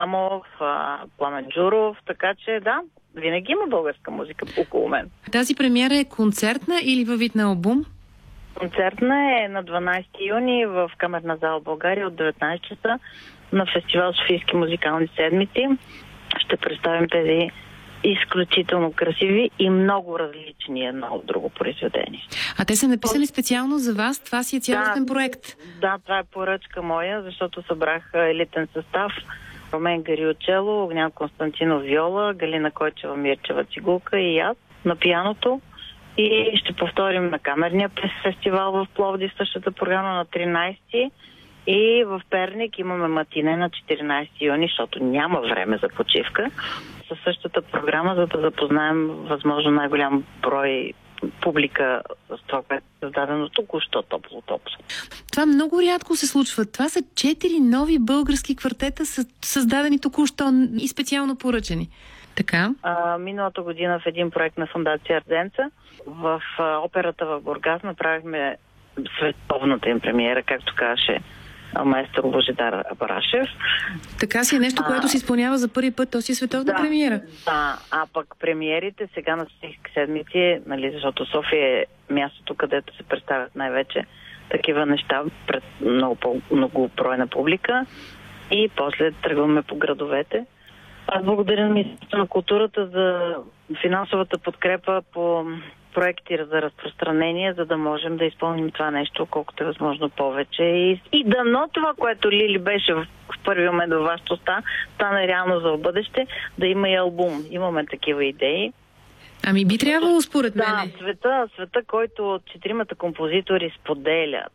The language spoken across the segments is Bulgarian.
Аврамов, Пламен Джуров, така че да, винаги има българска музика около мен. Тази премиера е концертна или във вид на албум? Концертна е на 12 юни в Камерна зала България от 19 часа на фестивал Софийски музикални седмици. Ще представим тези изключително красиви и много различни едно от друго произведение. А те са написани специално за вас? Това си е цялостен проект? Да, това е поръчка моя, защото събрах елитен състав. Румен Гариочело, Огнян Константинов виола, Галина Койчева Мирчева цигулка и аз на пианото. И ще повторим на Камерния фестивал в Пловдив същата програма на 13 и в Перник имаме матине на 14 юни, защото няма време за почивка. Със същата програма, за да запознаем възможно най-голям брой публика с това, което е създадено току-що топло. Това много рядко се случва. Това са 4 нови български квартета, създадени току-що и специално поръчани. Така? Миналата година в един проект на Фондация Арденца в операта в Бургас направихме световната им премиера, както казаше маестър Божидар Абрашев. Така си е нещо, което се изпълнява за първи път, то си е световна премиера. Да, а пък премиерите сега на Софийски седмици, нали, защото София е мястото, където се представят най-вече такива неща пред много бройна публика и после тръгваме по градовете. Аз благодаря на Министерството на културата за финансовата подкрепа по проекти за разпространение, за да можем да изпълним това нещо колкото е възможно повече. И дано това, което Лили беше в първи момент във вашата уста, стане реално за в бъдеще, да има и албум. Имаме такива идеи. Ами би трябвало според мен. Да, света, който четиримата композитори споделят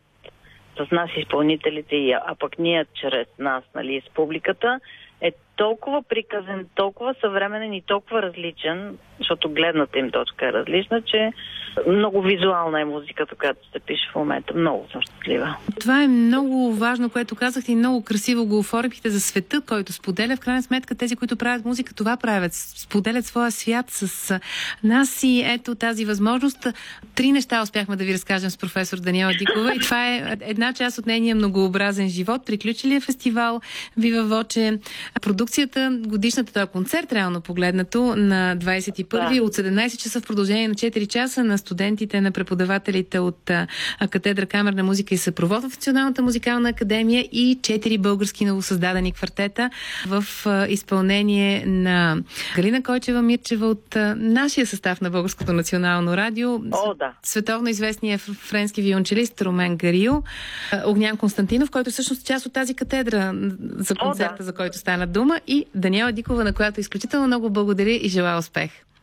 с нас изпълнителите, а пък ние чрез нас, нали, с публиката, е толкова приказен, толкова съвременен и толкова различен, защото гледната им точка е различна, че много визуална е музиката, която се пише в момента. Много съм щастлива. Това е много важно, което казахте и много красиво го оформихте за света, който споделя. В крайна сметка тези, които правят музика, това правят. Споделят своя свят с нас и ето тази възможност. 3 неща успяхме да ви разкажем с професор Даниела Дикова и това е една част от нейния многообразен живот. Приключилия фестивал Вива Воче, продукцията, годишната концерт, реално погледнато, на 21 от 17 часа в продължение на 4 часа на студентите, на преподавателите от катедра камерна музика и съпровод в Националната музикална академия и 4 български новосъздадени квартета в изпълнение на Галина Койчева Мирчева от нашия състав на Българското национално радио, световно известния френски виолончелист Румен Гарио, Огнян Константинов, който всъщност е част от тази катедра за концерта, за който стана дума, и Даниела Дикова, на която изключително много благодаря и желая успех.